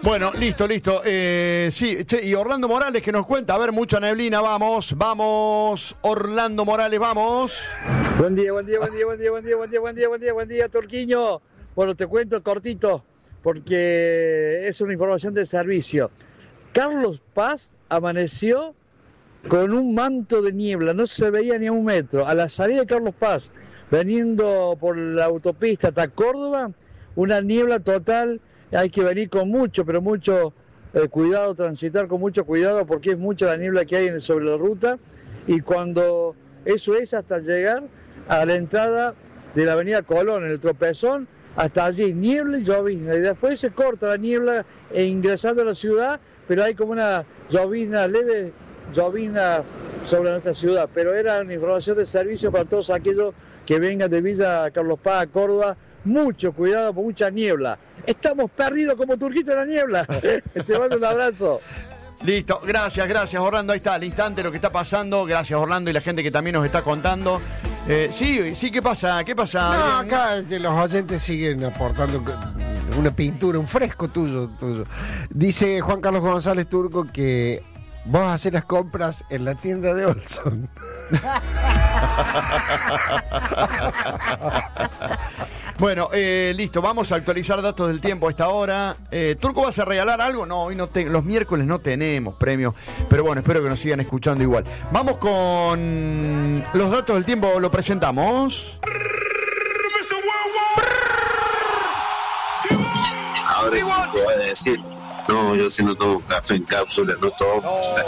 Bueno, listo. Sí, che, y Orlando Morales que nos cuenta, a ver, mucha neblina, vamos, Orlando Morales, vamos. Buen día, Turquiño. Bueno, te cuento cortito, porque es una información de servicio. Carlos Paz amaneció con un manto de niebla, no se veía ni a un metro. A la salida de Carlos Paz, veniendo por la autopista hasta Córdoba, una niebla total. Hay que venir con mucho cuidado, transitar con mucho cuidado, porque es mucha la niebla que hay sobre la ruta. Y cuando eso es hasta llegar a la entrada de la avenida Colón, en el Tropezón, hasta allí niebla y llovizna. Y después se corta la niebla ingresando a la ciudad, pero hay como una leve llovizna sobre nuestra ciudad. Pero era una información de servicio para todos aquellos que vengan de Villa Carlos Paz a Córdoba. Mucho cuidado, por mucha niebla. Estamos perdidos como Turquito en la niebla. Te mando un abrazo. Listo, gracias Orlando, ahí está, al instante lo que está pasando. Gracias Orlando y la gente que también nos está contando. Sí, ¿qué pasa? No, acá los oyentes siguen aportando una pintura, un fresco tuyo. Dice Juan Carlos González Turco que vos haces las compras en la tienda de Olson. Bueno, listo, vamos a actualizar datos del tiempo a esta hora. Turco, ¿vas a regalar algo? No, hoy no los miércoles no tenemos premios, pero bueno, espero que nos sigan escuchando igual. Vamos con los datos del tiempo, lo presentamos. Ahora te voy a decir, no, yo si no tomo café en cápsula, no tomo.